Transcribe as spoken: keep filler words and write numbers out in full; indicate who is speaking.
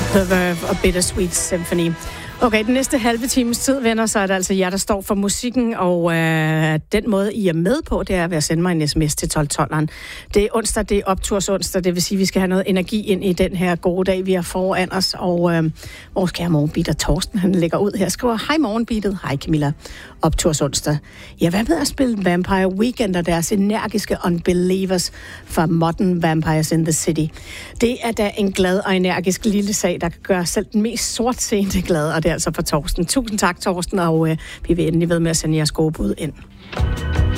Speaker 1: The Verve og Bittersweet Symphony. Okay, den næste halve times tid, venner, så er det altså jer, der står for musikken, og øh, den måde, I er med på, det er ved at sende mig en sms til tolv tolveren. Det er onsdag, det er opturs onsdag, det vil sige, at vi skal have noget energi ind i den her gode dag, vi har foran os, og øh, vores kære morgenbeater Torsten, han lægger ud her, skriver, hej morgenbeatet, hej Camilla, opturs onsdag. Ja, hvad med at spille Vampire Weekend og deres energiske Unbelievers fra Modern Vampires in the City? Det er da en glad og energisk lille sag, der kan gøre selv den mest sortseende glad, og det er altså for Torsten. Tusind tak, Torsten, og øh, vi vil endelig ved med at sende jeres gode bud ind.